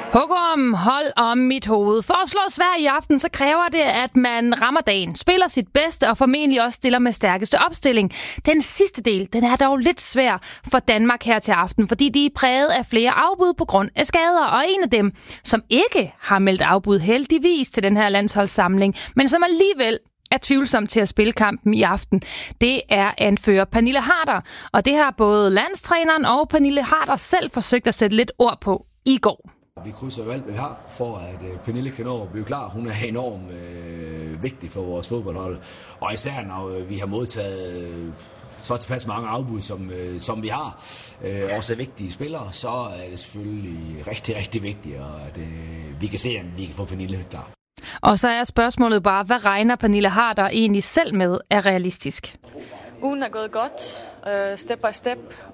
Hugorm, hold om mit hoved. For at slå Sverige i aften, så kræver det, at man rammer dagen, spiller sit bedste og formentlig også stiller med stærkeste opstilling. Den sidste del, den er dog lidt svær for Danmark her til aften, fordi de er præget af flere afbud på grund af skader. Og en af dem, som ikke har meldt afbud heldigvis til den her landsholdssamling, men som alligevel er tvivlsom til at spille kampen i aften, det er anfører Pernille Harder. Og det har både landstræneren og Pernille Harder selv forsøgt at sætte lidt ord på i går. Vi krydser jo alt, hvad vi har, for at Pernille kan nå at blive klar. Hun er enormt vigtig for vores fodboldhold. Og især når vi har modtaget så tilpas mange afbud, som vi har, også vigtige spillere, så er det selvfølgelig rigtig, rigtig vigtigt, at vi kan se, om vi kan få Pernille klar. Og så er spørgsmålet bare, hvad regner Pernille Harder egentlig selv med er realistisk? Ugen er gået godt, step by step,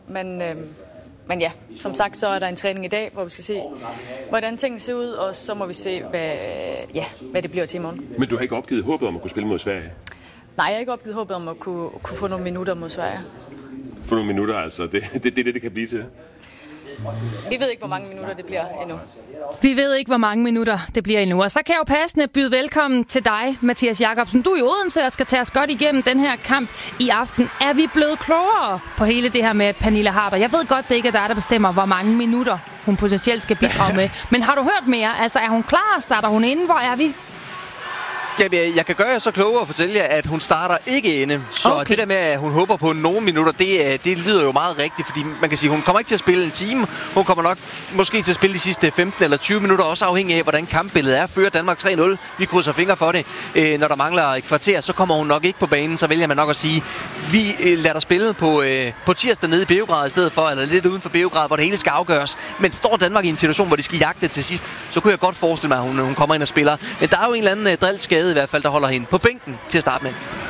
men ja, som sagt, så er der en træning i dag, hvor vi skal se, hvordan tingene ser ud, og så må vi se, hvad det bliver til i morgen. Men du har ikke opgivet håbet om at kunne spille mod Sverige? Nej, jeg har ikke opgivet håbet om at kunne få nogle minutter mod Sverige. Få nogle minutter, altså. Det kan blive til. Vi ved ikke, hvor mange minutter det bliver endnu. Vi ved ikke, hvor mange minutter det bliver endnu. Og så kan jeg jo passende byde velkommen til dig, Mathias Jacobsen. Du er i Odense og skal tage os godt igennem den her kamp i aften. Er vi blevet klogere på hele det her med Pernille Harder? Jeg ved godt, det ikke er dig, der bestemmer, hvor mange minutter hun potentielt skal bidrage med. Men har du hørt mere? Altså, er hun klar? Starter hun inde? Hvor er vi? Jeg kan gøre jer så klogere og fortælle jer, at hun starter ikke inde. Så okay. Det der med, at hun håber på nogle minutter, det lyder jo meget rigtigt. Fordi man kan sige, hun kommer ikke til at spille en time. Hun kommer nok måske til at spille de sidste 15 eller 20 minutter, også afhængig af, hvordan kampbilledet er. Fører Danmark 3-0. Vi krydser fingre for det. Når der mangler et kvarter, så kommer hun nok ikke på banen. Så vælger man nok at sige, vi lader dig spille på tirsdag nede i Beograd i stedet for, eller lidt uden for Beograd, hvor det hele skal afgøres. Men står Danmark i en situation, hvor de skal jagte til sidst, så kunne jeg godt forestille mig, at hun kommer ind og spiller. Men der er jo en eller anden drillskade i hvert fald, der holder hende på bænken til at starte med.